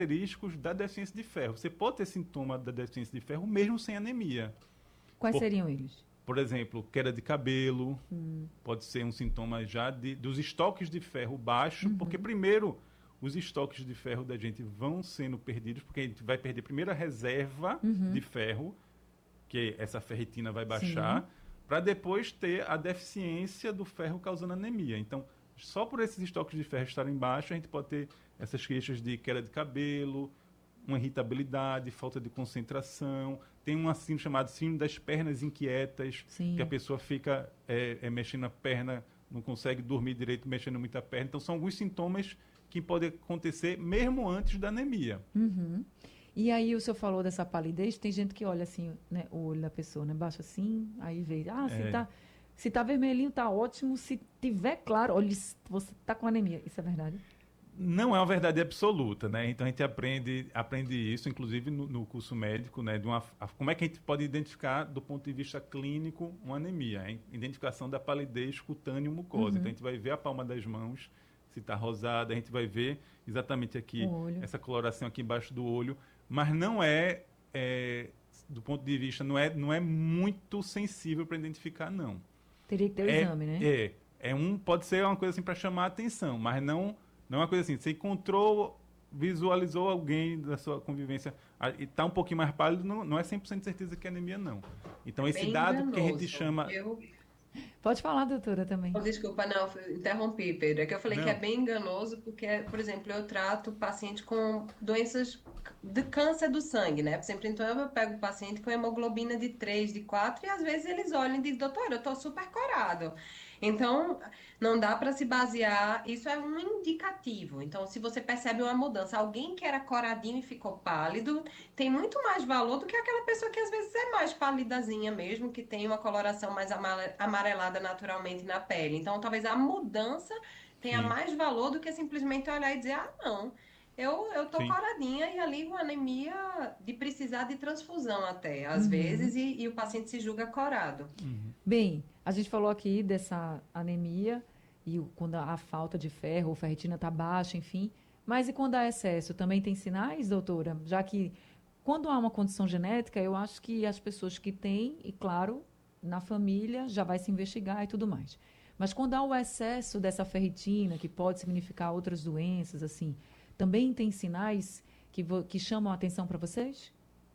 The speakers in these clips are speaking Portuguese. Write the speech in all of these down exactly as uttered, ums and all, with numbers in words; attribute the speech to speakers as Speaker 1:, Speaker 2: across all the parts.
Speaker 1: característicos da deficiência de ferro. Você pode ter sintoma da deficiência de ferro mesmo sem anemia.
Speaker 2: Quais
Speaker 1: Por,
Speaker 2: seriam eles?
Speaker 1: por exemplo, queda de cabelo, hum. pode ser um sintoma já de, dos estoques de ferro baixo, uhum. porque primeiro os estoques de ferro da gente vão sendo perdidos, porque a gente vai perder primeiro a reserva uhum. de ferro, que essa ferritina vai baixar, para depois ter a deficiência do ferro causando anemia. Então, só por esses estoques de ferro estarem baixos, a gente pode ter essas queixas de queda de cabelo, uma irritabilidade, falta de concentração. Tem um síndrome chamado síndrome das pernas inquietas, Sim. que a pessoa fica é, é, mexendo a perna, não consegue dormir direito, mexendo muito a perna. Então, são alguns sintomas que podem acontecer mesmo antes da anemia.
Speaker 2: Uhum. E aí, o senhor falou dessa palidez, tem gente que olha assim, né, o olho da pessoa, né, baixa assim, aí vê, ah, se é. tá... Se tá vermelhinho, tá ótimo. Se tiver claro, olha, você tá com anemia. Isso é verdade?
Speaker 1: Não é uma verdade absoluta, né? Então a gente aprende, aprende isso, inclusive no, no curso médico, né? De uma, a, como é que a gente pode identificar, do ponto de vista clínico, uma anemia? A identificação da palidez cutâneo-mucosa. Uhum. Então a gente vai ver a palma das mãos, se está rosada, a gente vai ver exatamente aqui, essa coloração aqui embaixo do olho, mas não é, é do ponto de vista, não é, não é muito sensível para identificar, não.
Speaker 2: Teria que ter o
Speaker 1: é,
Speaker 2: exame, né?
Speaker 1: É, é um, pode ser uma coisa assim para chamar a atenção, mas não, não é uma coisa assim. Você encontrou, visualizou alguém da sua convivência e está um pouquinho mais pálido, não, não é cem por cento de certeza que é anemia, não. Então,
Speaker 3: é
Speaker 1: esse dado
Speaker 3: enganoso.
Speaker 1: que a gente chama...
Speaker 3: Eu...
Speaker 2: Pode falar, doutora, também.
Speaker 3: Oh, desculpa, não, interrompi, Pedro. É que eu falei
Speaker 1: não.
Speaker 3: que é bem enganoso, porque, por exemplo, eu trato paciente com doenças de câncer do sangue, né? Por exemplo, então eu pego o paciente com hemoglobina de três, de quatro, e às vezes eles olham e dizem, doutor, eu tô super corado. Então, não dá para se basear, isso é um indicativo. Então, se você percebe uma mudança, alguém que era coradinho e ficou pálido, tem muito mais valor do que aquela pessoa que às vezes é mais palidazinha mesmo, que tem uma coloração mais amarelada naturalmente na pele. Então, talvez a mudança tenha Sim. mais valor do que simplesmente olhar e dizer, ah, não, eu, eu tô Sim. coradinha e ali com anemia de precisar de transfusão até, às uhum. vezes, e, e o paciente se julga corado.
Speaker 2: Uhum. Bem, a gente falou aqui dessa anemia e o, quando a, a falta de ferro ou ferritina está baixa, enfim, mas e quando há excesso? Também tem sinais, doutora? Já que quando há uma condição genética, eu acho que as pessoas que têm, e claro, na família já vai se investigar e tudo mais. Mas quando há o excesso dessa ferritina, que pode significar outras doenças, assim, também tem sinais que, que chamam a atenção para vocês?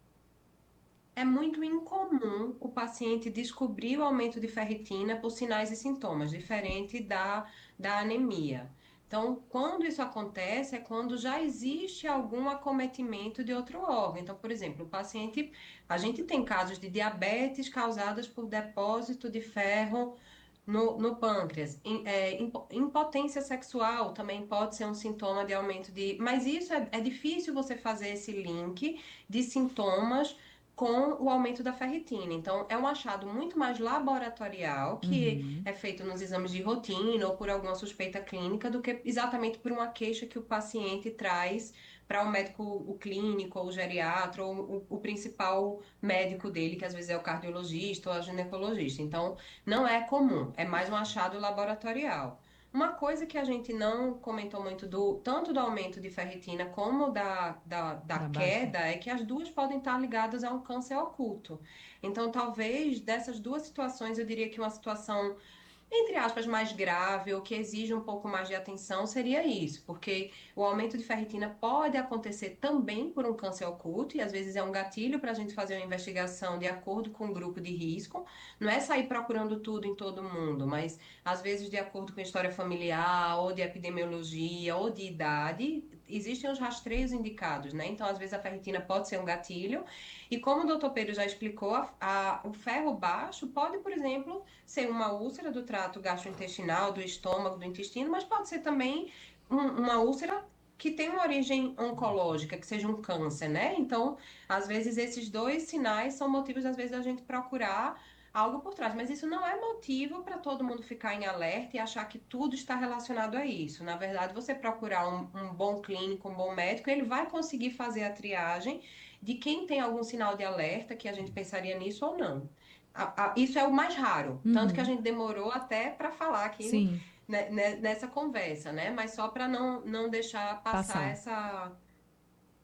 Speaker 3: É muito incomum o paciente descobrir o aumento de ferritina por sinais e sintomas, diferente da, da anemia. Então, quando isso acontece, é quando já existe algum acometimento de outro órgão. Então, por exemplo, o paciente, a gente tem casos de diabetes causadas por depósito de ferro no, no pâncreas. É, impotência sexual também pode ser um sintoma de aumento de... Mas isso é, é difícil você fazer esse link de sintomas com o aumento da ferritina. Então, é um achado muito mais laboratorial, que uhum. é feito nos exames de rotina ou por alguma suspeita clínica, do que exatamente por uma queixa que o paciente traz para o médico, o clínico, ou o geriatra, ou o, o principal médico dele, que às vezes é o cardiologista ou a ginecologista. Então, não é comum, é mais um achado laboratorial. Uma coisa que a gente não comentou muito, do tanto do aumento de ferritina como da, da, da, da queda, baixa. É que as duas podem estar ligadas a um câncer oculto. Então, talvez dessas duas situações, eu diria que uma situação, entre aspas, mais grave ou que exige um pouco mais de atenção seria isso, porque o aumento de ferritina pode acontecer também por um câncer oculto e às vezes é um gatilho para a gente fazer uma investigação de acordo com o grupo de risco. Não é sair procurando tudo em todo mundo, mas às vezes de acordo com a história familiar ou de epidemiologia ou de idade, existem os rastreios indicados, né? Então, às vezes a ferritina pode ser um gatilho e como o doutor Pedro já explicou, a, a, o ferro baixo pode, por exemplo, ser uma úlcera do trato gastrointestinal, do estômago, do intestino, mas pode ser também um, uma úlcera que tem uma origem oncológica, que seja um câncer, né? Então, às vezes, esses dois sinais são motivos, às vezes, da gente procurar algo por trás. Mas isso não é motivo para todo mundo ficar em alerta e achar que tudo está relacionado a isso. Na verdade, você procurar um, um bom clínico, um bom médico, ele vai conseguir fazer a triagem de quem tem algum sinal de alerta, que a gente pensaria nisso ou não. A, a, isso é o mais raro, uhum. Tanto que a gente demorou até para falar aqui né, nessa conversa, né? Mas só para não, não deixar passar, passar. essa